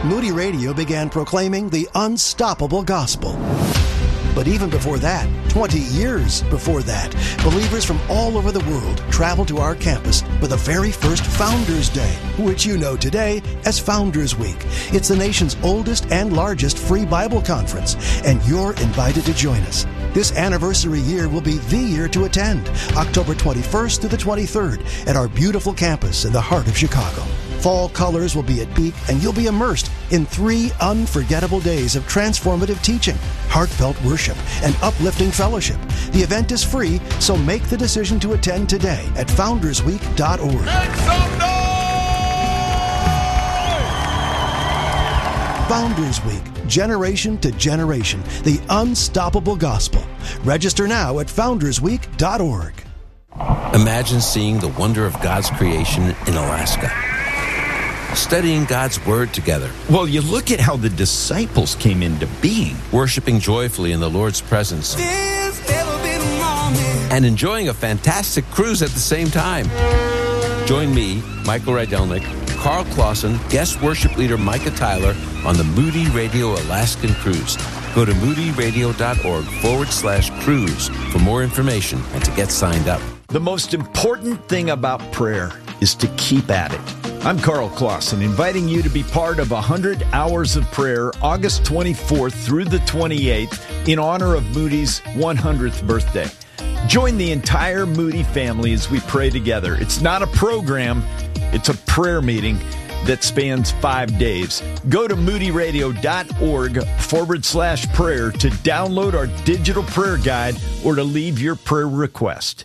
Moody Radio began proclaiming the unstoppable gospel. But even before that, 20 years before that, believers from all over the world traveled to our campus for the very first Founders Day, which you know today as Founders Week. It's the nation's oldest and largest free Bible conference, and you're invited to join us. This anniversary year will be the year to attend, October 21st to the 23rd at our beautiful campus in the heart of Chicago. Fall colors will be at peak, and you'll be immersed in 3 unforgettable days of transformative teaching, heartfelt worship, and uplifting fellowship. The event is free, so make the decision to attend today at foundersweek.org. Make some noise! Founders Week, generation to generation, the unstoppable gospel. Register now at foundersweek.org. Imagine seeing the wonder of God's creation in Alaska. Studying God's Word together. Well, you look at how the disciples came into being. Worshiping joyfully in the Lord's presence. And enjoying a fantastic cruise at the same time. Join me, Michael Rydelnik, Carl Clausen, guest worship leader Micah Tyler on the Moody Radio Alaskan Cruise. Go to moodyradio.org/cruise for more information and to get signed up. The most important thing about prayer is to keep at it. I'm Carl Clausen, inviting you to be part of 100 Hours of Prayer, August 24th through the 28th, in honor of Moody's 100th birthday. Join the entire Moody family as we pray together. It's not a program, it's a prayer meeting that spans 5 days. Go to moodyradio.org/prayer to download our digital prayer guide or to leave your prayer request.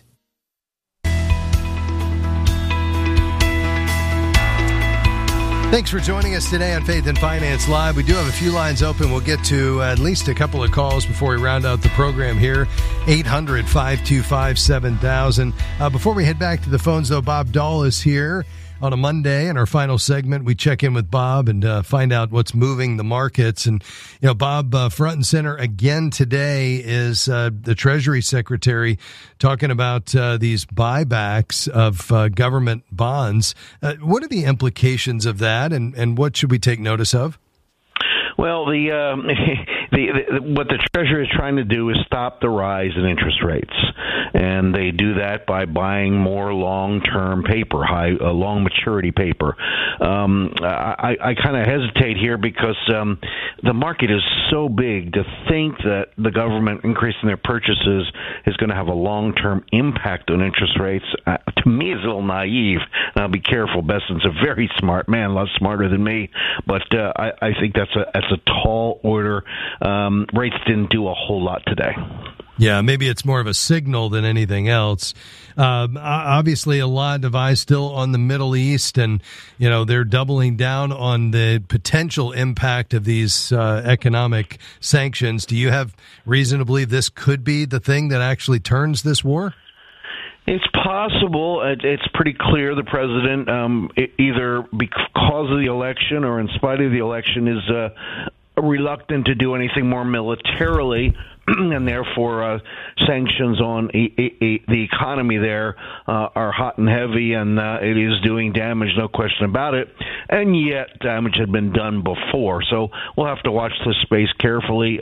Thanks for joining us today on Faith and Finance Live. We do have a few lines open. We'll get to at least a couple of calls before we round out the program here. 800-525-7000. Before we head back to the phones, though, Bob Dahl is here on a Monday. In our final segment, we check in with Bob and find out what's moving the markets. And, you know, Bob, front and center again today is the Treasury Secretary talking about these buybacks of government bonds. What are the implications of that, and what should we take notice of? Well, what the Treasury is trying to do is stop the rise in interest rates, and they do that by buying more long-term paper, long maturity paper. I kind of hesitate here because the market is so big to think that the government increasing their purchases is going to have a long-term impact on interest rates. To me, it's a little naive. And I'll be careful. Besson's a very smart man, a lot smarter than me, but I think that's a tall order. Rates didn't do a whole lot today. Yeah, maybe it's more of a signal than anything else. Obviously, a lot of eyes still on the Middle East, and you know they're doubling down on the potential impact of these economic sanctions. Do you have reason to believe this could be the thing that actually turns this war? It's possible. It's pretty clear the president, either because of the election or in spite of the election, is reluctant to do anything more militarily, and therefore sanctions on the economy there are hot and heavy, and it is doing damage, no question about it. And yet damage had been done before, so we'll have to watch this space carefully.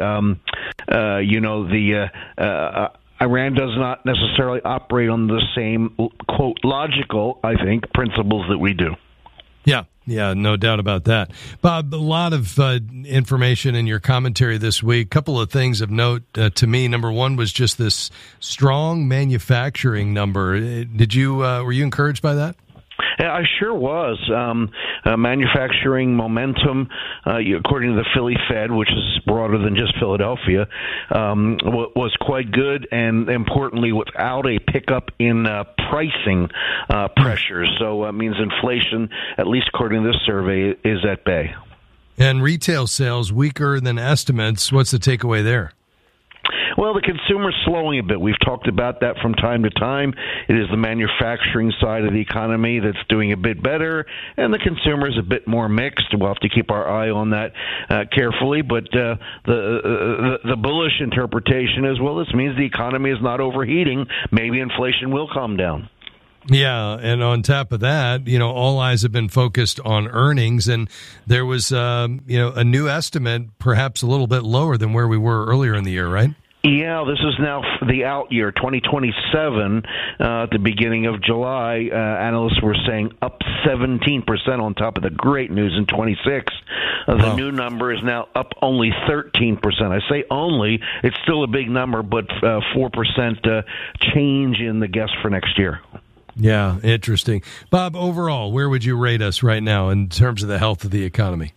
Iran does not necessarily operate on the same, quote, logical, I think, principles that we do. Yeah, no doubt about that. Bob, a lot of information in your commentary this week. A couple of things of note to me. Number one was just this strong manufacturing number. Were you encouraged by that? I sure was. Manufacturing momentum, according to the Philly Fed, which is broader than just Philadelphia, was quite good, and importantly, without a pickup in pricing pressures. So it means inflation, at least according to this survey, is at bay. And retail sales weaker than estimates. What's the takeaway there? Well, the consumer's slowing a bit. We've talked about that from time to time. It is the manufacturing side of the economy that's doing a bit better, and the consumer is a bit more mixed. We'll have to keep our eye on that carefully. But the bullish interpretation is, well, this means the economy is not overheating. Maybe inflation will calm down. Yeah, and on top of that, all eyes have been focused on earnings, and there was, a new estimate, perhaps a little bit lower than where we were earlier in the year, right? Yeah, this is now the out year, 2027. At the beginning of July, analysts were saying up 17% on top of the great news in 26. The new number is now up only 13%. I say only, it's still a big number, but 4% change in the guess for next year. Yeah, interesting. Bob, overall, where would you rate us right now in terms of the health of the economy?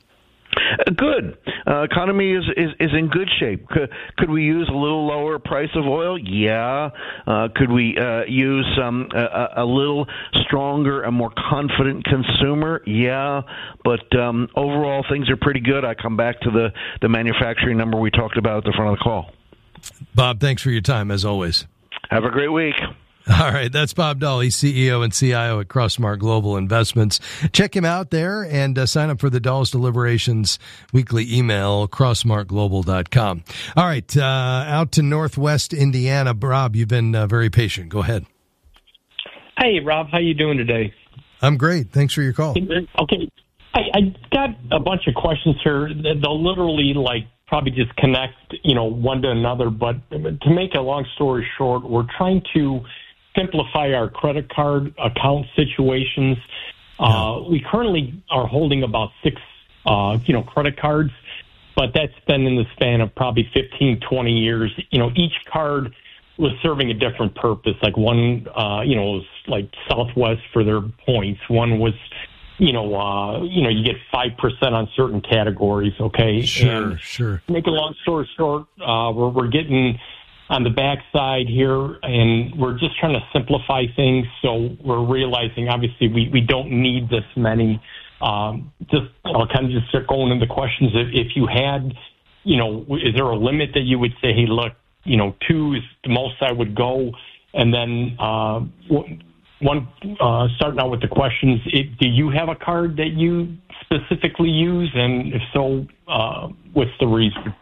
Good. Economy is in good shape. Could we use a little lower price of oil? Yeah. Could we use a little stronger and more confident consumer? Yeah. But overall, things are pretty good. I come back to the manufacturing number we talked about at the front of the call. Bob, thanks for your time, as always. Have a great week. All right, that's Bob Dahl. He's CEO and CIO at Crossmark Global Investments. Check him out there and sign up for the Dahl's Deliberations weekly email, crossmarkglobal.com. All right, out to Northwest Indiana. Rob, you've been very patient. Go ahead. Hey, Rob, how you doing today? I'm great. Thanks for your call. Okay, I got a bunch of questions here. They'll literally, probably just connect, one to another. But to make a long story short, we're trying to simplify our credit card account situations. We currently are holding about 6, credit cards, but that's been in the span of probably 15, 20 years. Each card was serving a different purpose. Like one, was like Southwest for their points. One was, you get 5% on certain categories. Okay. Sure. To make a long story short, we're getting on the backside here, and we're just trying to simplify things. So we're realizing, obviously, we don't need this many. I'll kind of just start going into questions. If you had, is there a limit that you would say, hey, look, 2 is the most I would go? And then starting out with the questions, do you have a card that you specifically use? And if so, what's the reason?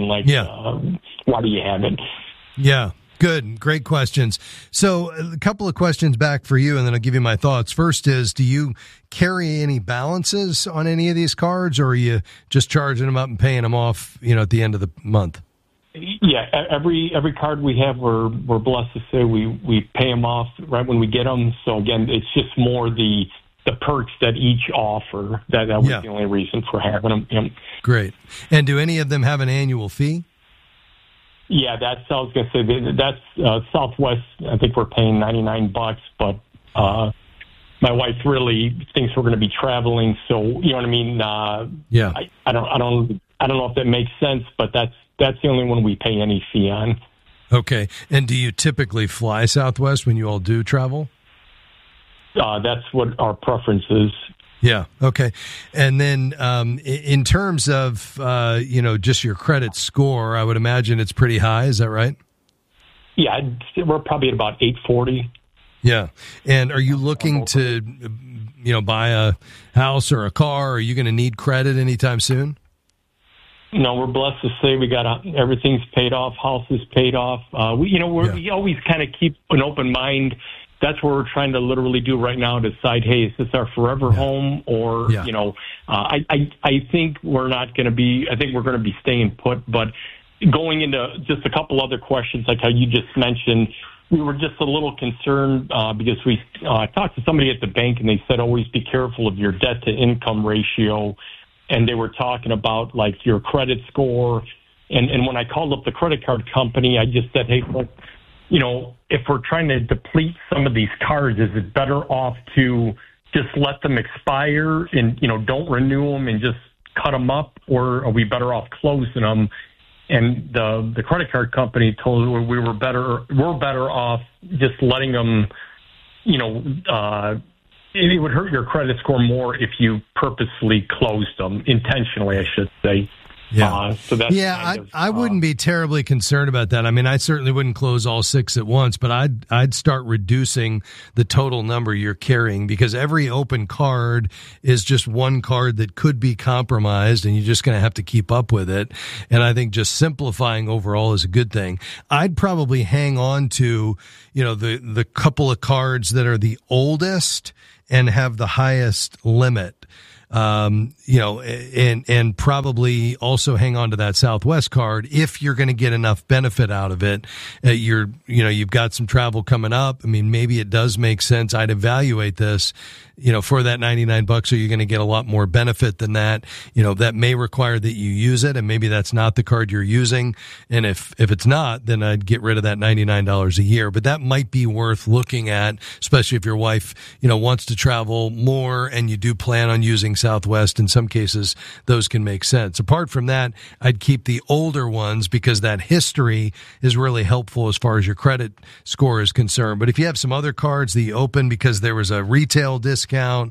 Why do you have it? Yeah, good. Great questions. So a couple of questions back for you, and then I'll give you my thoughts. First is, do you carry any balances on any of these cards, or are you just charging them up and paying them off, at the end of the month? Yeah, every card we have, we're blessed to say we pay them off right when we get them. So again, it's just more the perks that each offer. That was the only reason for having them. Yeah. Great. And do any of them have an annual fee? Yeah, I was going to say that's Southwest. I think we're paying $99, but my wife really thinks we're going to be traveling, so you know what I mean. I don't know if that makes sense, but that's the only one we pay any fee on. Okay, and do you typically fly Southwest when you all do travel? That's what our preference is. Yeah. Okay. And then in terms of, just your credit score, I would imagine it's pretty high. Is that right? Yeah. We're probably at about 840. Yeah. And are you looking to, buy a house or a car? Are you going to need credit anytime soon? No, we're blessed to say we got everything's paid off. House is paid off. We always kind of keep an open mind. That's what we're trying to literally do right now, decide, hey, is this our forever home? Or, I think we're not going to be, I think we're going to be staying put. But going into just a couple other questions, like how you just mentioned, we were just a little concerned because we talked to somebody at the bank, and they said always be careful of your debt-to-income ratio. And they were talking about, like, your credit score. And when I called up the credit card company, I just said, hey, look, if we're trying to deplete some of these cards, is it better off to just let them expire and, don't renew them and just cut them up? Or are we better off closing them? And the credit card company told us we're better off just letting them, it would hurt your credit score more if you purposely closed them, intentionally, I should say. Yeah. So that's I wouldn't be terribly concerned about that. I mean, I certainly wouldn't close all 6 at once, but I'd start reducing the total number you're carrying, because every open card is just one card that could be compromised, and you're just going to have to keep up with it. And I think just simplifying overall is a good thing. I'd probably hang on to, the couple of cards that are the oldest and have the highest limit. And probably also hang on to that Southwest card if you're going to get enough benefit out of it. You've got some travel coming up. I mean, maybe it does make sense. I'd evaluate this, for that $99, are you going to get a lot more benefit than that? That may require that you use it, and maybe that's not the card you're using. And if it's not, then I'd get rid of that $99 a year. But that might be worth looking at, especially if your wife, wants to travel more and you do plan on using Southwest. In some cases, those can make sense. Apart from that, I'd keep the older ones, because that history is really helpful as far as your credit score is concerned. But if you have some other cards that you open because there was a retail discount,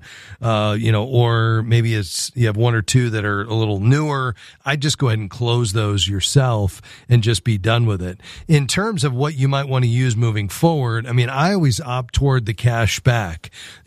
or maybe you have 1 or 2 that are a little newer, I'd just go ahead and close those yourself and just be done with it. In terms of what you might want to use moving forward, I mean, I always opt toward the cash back,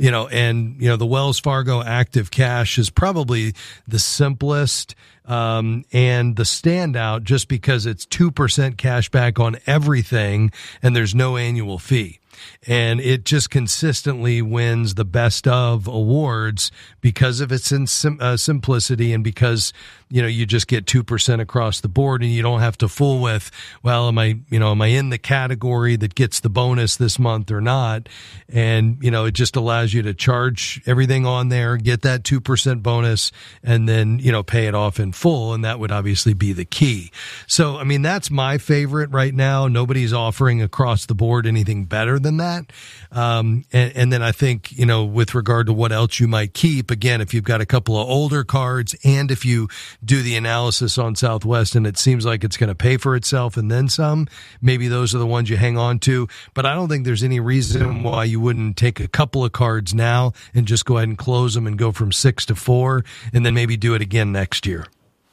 the Wells Fargo Active Cash is probably the simplest and the standout, just because it's 2% cash back on everything and there's no annual fee. And it just consistently wins the best of awards because of its simplicity, and because, you just get 2% across the board, and you don't have to fool with, well, am I in the category that gets the bonus this month or not? And, it just allows you to charge everything on there, get that 2% bonus, and then, pay it off in full. And that would obviously be the key. So, I mean, that's my favorite right now. Nobody's offering across the board anything better than that. And then I think, with regard to what else you might keep, again, if you've got a couple of older cards, and if you do the analysis on Southwest and it seems like it's going to pay for itself and then some, maybe those are the ones you hang on to. But I don't think there's any reason why you wouldn't take a couple of cards now and just go ahead and close them and go from 6 to 4, and then maybe do it again next year.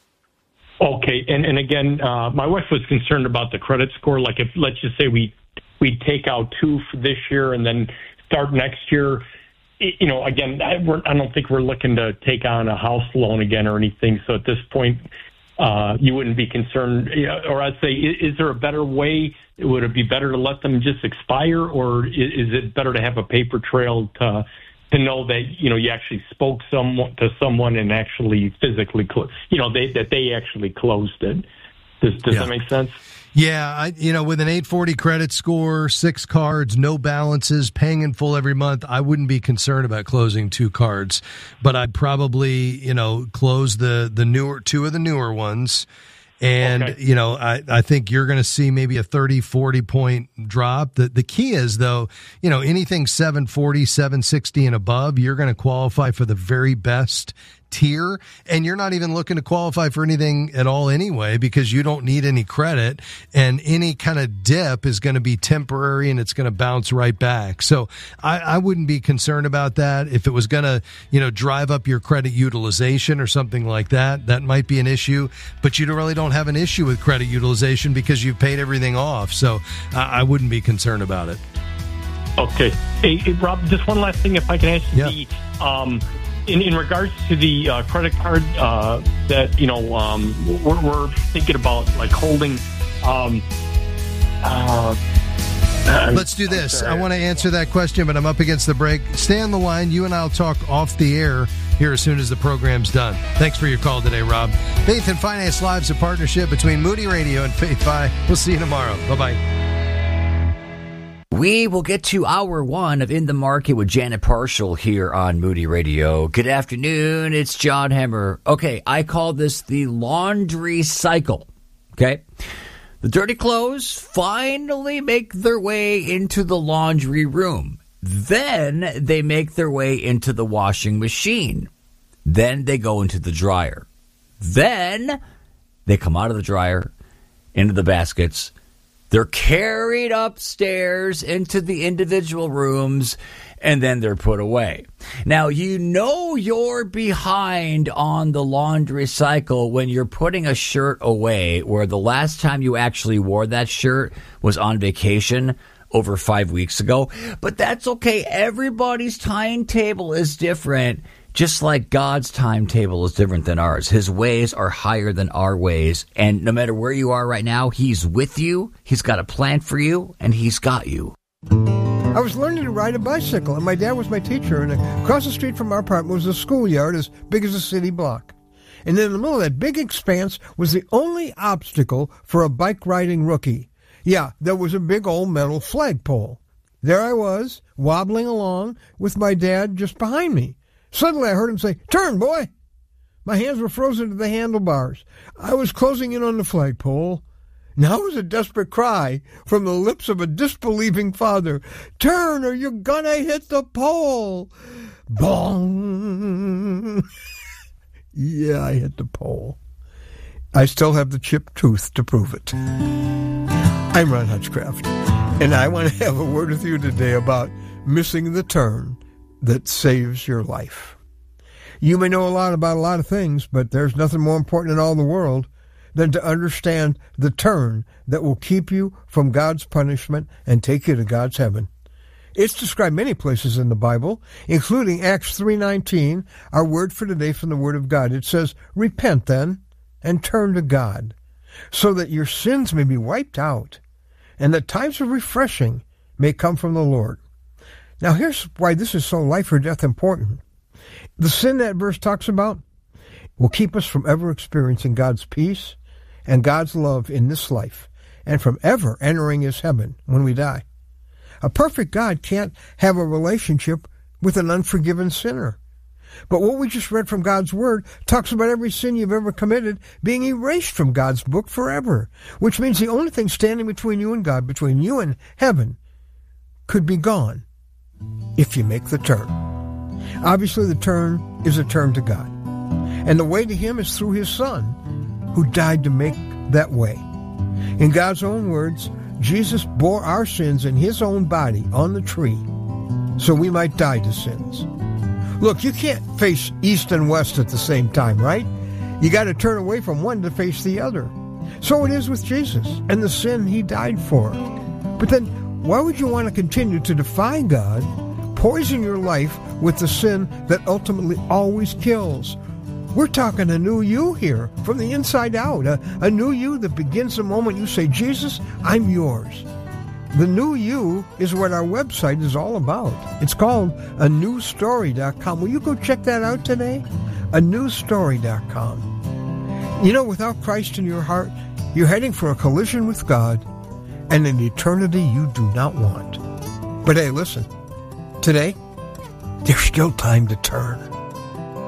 Okay. And again, my wife was concerned about the credit score. Like, if, let's just say we take out 2 for this year and then start next year, again, I don't think we're looking to take on a house loan again or anything. So at this point, you wouldn't be concerned, or I'd say, is there a better way? Would it be better to let them just expire, or is it better to have a paper trail to know that, you actually spoke to someone and actually physically, that they actually closed it? Does that make sense? Yeah, with an 840 credit score, 6 cards, no balances, paying in full every month, I wouldn't be concerned about closing 2 cards. But I'd probably, close the newer 2 of the newer ones. And, okay. I think you're going to see maybe a 30, 40 point drop. The key is, though, anything 740, 760 and above, you're going to qualify for the very best tier, and you're not even looking to qualify for anything at all anyway, because you don't need any credit, and any kind of dip is going to be temporary and it's going to bounce right back. So I wouldn't be concerned about that. If it was going to, drive up your credit utilization or something like that, that might be an issue, but you really don't have an issue with credit utilization because you've paid everything off. So I wouldn't be concerned about it. Okay. Hey, Rob, just one last thing, if I can ask you. Yeah. In regards to the credit card that, we're thinking about, like, holding. Let's do this. I want to answer that question, but I'm up against the break. Stay on the line. You and I will talk off the air here as soon as the program's done. Thanks for your call today, Rob. Faith and Finance Live is a partnership between Moody Radio and Faith Fi. We'll see you tomorrow. Bye-bye. We will get to hour 1 of In the Market with Janet Parshall here on Moody Radio. Good afternoon. It's John Hemmer. Okay, I call this the laundry cycle. Okay? The dirty clothes finally make their way into the laundry room. Then they make their way into the washing machine. Then they go into the dryer. Then they come out of the dryer into the baskets. They're carried upstairs into the individual rooms, and then they're put away. Now, you know you're behind on the laundry cycle when you're putting a shirt away where the last time you actually wore that shirt was on vacation over 5 weeks ago. But that's okay. Everybody's timetable is different, just like God's timetable is different than ours. His ways are higher than our ways. And no matter where you are right now, he's with you. He's got a plan for you, and he's got you. I was learning to ride a bicycle, and my dad was my teacher, and across the street from our apartment was a schoolyard as big as a city block. And in the middle of that big expanse was the only obstacle for a bike-riding rookie. Yeah, there was a big old metal flagpole. There I was, wobbling along with my dad just behind me. Suddenly I heard him say, "Turn, boy!" My hands were frozen to the handlebars. I was closing in on the flagpole. Now it was a desperate cry from the lips of a disbelieving father. "Turn or you're gonna hit the pole!" Bong! Yeah, I hit the pole. I still have the chipped tooth to prove it. I'm Ron Hutchcraft, and I want to have a word with you today about missing the turn that saves your life. You may know a lot about a lot of things, but there's nothing more important in all the world than to understand the turn that will keep you from God's punishment and take you to God's heaven. It's described many places in the Bible, including Acts 3:19, our word for today from the Word of God. It says, "Repent then and turn to God, so that your sins may be wiped out, and that times of refreshing may come from the Lord." Now here's why this is so life or death important. The sin that verse talks about will keep us from ever experiencing God's peace and God's love in this life, and from ever entering his heaven when we die. A perfect God can't have a relationship with an unforgiven sinner. But what we just read from God's Word talks about every sin you've ever committed being erased from God's book forever, which means the only thing standing between you and God, between you and heaven, could be gone if you make the turn. Obviously, the turn is a turn to God. And the way to him is through his Son, who died to make that way. In God's own words, Jesus bore our sins in his own body on the tree so we might die to sins. Look, you can't face east and west at the same time, right? You got to turn away from one to face the other. So it is with Jesus and the sin he died for. But then, why would you want to continue to defy God, poison your life with the sin that ultimately always kills? We're talking a new you here, from the inside out, a new you that begins the moment you say, "Jesus, I'm yours." The new you is what our website is all about. It's called anewstory.com. Will you go check that out today? anewstory.com. You know, without Christ in your heart, you're heading for a collision with God and an eternity you do not want. But hey, listen, today, there's still time to turn.